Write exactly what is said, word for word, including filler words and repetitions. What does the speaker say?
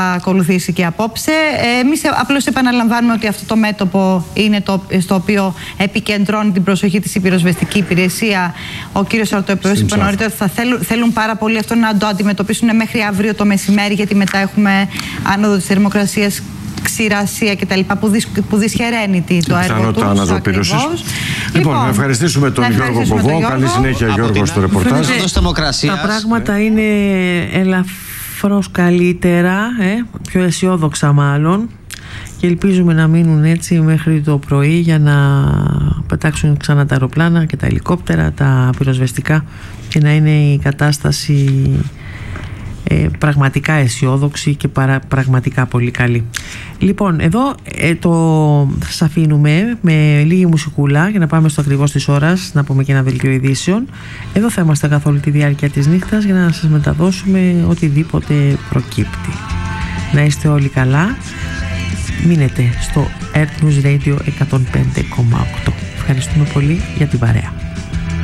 ακολουθήσει και απόψε. Εμείς απλώς επαναλαμβάνουμε ότι αυτό το μέτωπο είναι το στο οποίο επικεντρώνει την προσοχή της η πυροσβεστική υπηρεσία. Ο κύριος Αρτοεπιός είπε νωρίτερα ότι θα θέλουν, θέλουν πάρα πολύ αυτό να το αντιμετωπίσουν μέχρι αύριο το μεσημέρι, γιατί μετά έχουμε άνοδο της θερμοκρασίας, ξηρασία κτλ. Που, δυσ, που δυσχεραίνει το έργο του. Λοιπόν, λοιπόν, να ευχαριστήσουμε τον να Γιώργο Κοβό. Καλή συνέχεια, από Γιώργο, στο ρεπορτάζ. Τα πράγματα ναι. είναι ελαφρώς καλύτερα, ε, πιο αισιόδοξα μάλλον, και ελπίζουμε να μείνουν έτσι μέχρι το πρωί για να πετάξουν ξανά τα αεροπλάνα και τα ελικόπτερα, τα πυροσβεστικά, και να είναι η κατάσταση Ε, πραγματικά αισιόδοξη και παρα, πραγματικά πολύ καλή. Λοιπόν, εδώ ε, το σας αφήνουμε με λίγη μουσικούλα για να πάμε στο ακριβώς της ώρας, να πούμε και ένα δελτίο ειδήσεων. Εδώ θα είμαστε καθ' όλη τη διάρκεια της νύχτας για να σας μεταδώσουμε οτιδήποτε προκύπτει. Να είστε όλοι καλά. Μείνετε στο Earth News Radio εκατόν πέντε κόμμα οκτώ. Ευχαριστούμε πολύ για την παρέα.